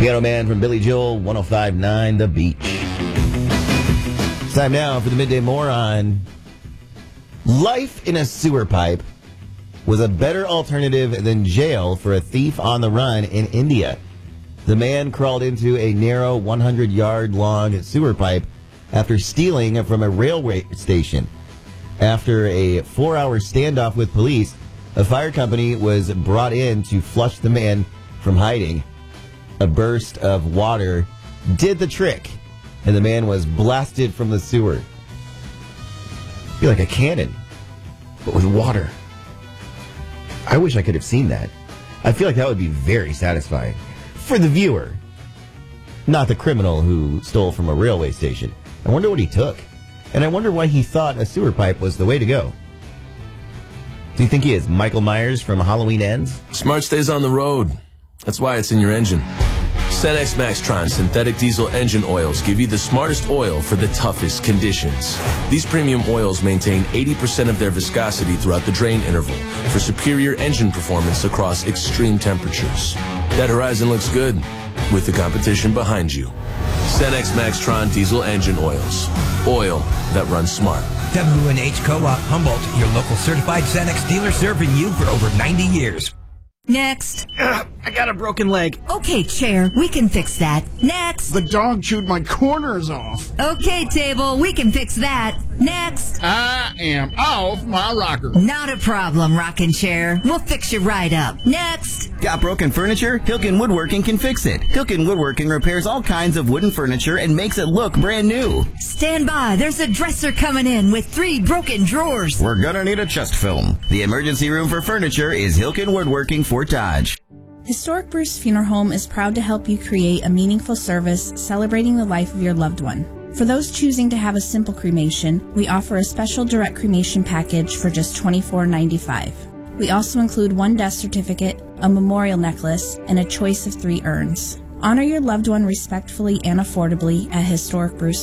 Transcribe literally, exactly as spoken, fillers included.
Piano Man from Billy Joel, one oh five point nine The Beach. It's time now for the Midday Moron. Life in a sewer pipe was a better alternative than jail for a thief on the run in India. The man crawled into a narrow one hundred yard long sewer pipe after stealing from a railway station. After a four hour standoff with police, a fire company was brought in to flush the man from hiding. A burst of water did the trick, and the man was blasted from the sewer. Be like a cannon, but with water. I wish I could have seen that. I feel like that would be very satisfying for the viewer, not the criminal who stole from a railway station. I wonder what he took, and I wonder why he thought a sewer pipe was the way to go. Do you think he is Michael Myers from Halloween Ends? Smart stays on the road. That's why it's in your engine. Cenex Maxtron synthetic diesel engine oils give you the smartest oil for the toughest conditions. These premium oils maintain eighty percent of their viscosity throughout the drain interval for superior engine performance across extreme temperatures. That horizon looks good with the competition behind you. Cenex Maxtron diesel engine oils. Oil that runs smart. W and H Co-op Humboldt, your local certified Cenex dealer, serving you for over ninety years. Next. Ugh, I got a broken leg. Okay, chair, we can fix that. Next. The dog chewed my corners off. Okay, table, we can fix that. Next. I am off my rocker. Not a problem, rocking chair. We'll fix you right up. Next. Got broken furniture? Hilken Woodworking can fix it. Hilken Woodworking repairs all kinds of wooden furniture and makes it look brand new. Stand by. There's a dresser coming in with three broken drawers. We're gonna need a chest film. The emergency room for furniture is Hilken Woodworking Fort Dodge. Historic Bruce Funeral Home is proud to help you create a meaningful service celebrating the life of your loved one. For those choosing to have a simple cremation, we offer a special direct cremation package for just twenty-four ninety-five. We also include one death certificate, a memorial necklace, and a choice of three urns. Honor your loved one respectfully and affordably at Historic Bruce